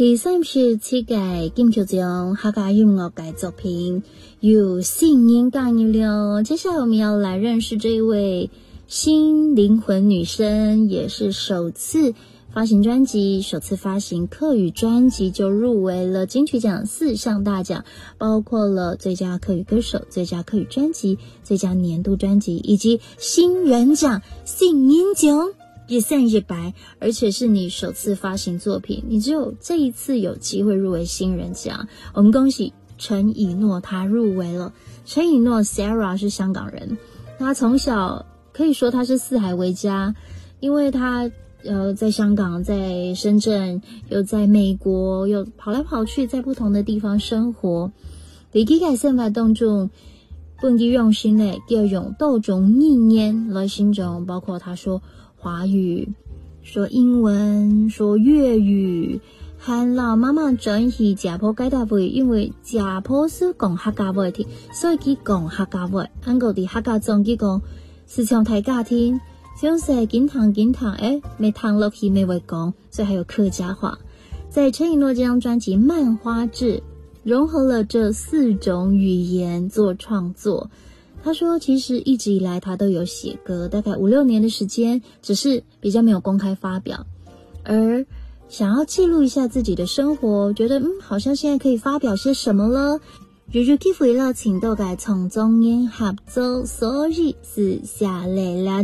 第37屆金曲奖客家音乐界作品有新人加入了。接下来我们要来认识这一位新灵魂女生，也是首次发行专辑，首次发行客语专辑就入围了金曲奖4项大奖，包括了最佳客语歌手、最佳客语专辑、最佳年度专辑以及新人奖新人奖也算一白，而且是你首次发行作品，你只有这一次有机会入围新人奖。我们恭喜陈以诺，他入围了。陈以诺 Sarah 是香港人，他从小可以说他是四海为家，因为他在香港、在深圳，又在美国，又跑来跑去，在不同的地方生活。在佢嘅生活當中，本地用心咧，要用多種語言來形容，包括他說華語、說英文、說粵語，和老媽媽轉去家婆解答會，因為家婆是講客家話的，所以佢講客家話。韓國的客家中佢講時常睇家庭，像是經常沒談落去沒會講，所以還有客家話。在陳以諾這張專輯《漫花誌》融合了這4種語言做創作。他說其實一直以來他都有寫歌，大概5-6年的時間，只是比較沒有公開發表，而想要記錄一下自己的生活，覺得好像現在可以發表些什麼了，有機會了請到該從中間合作，所以是下來了。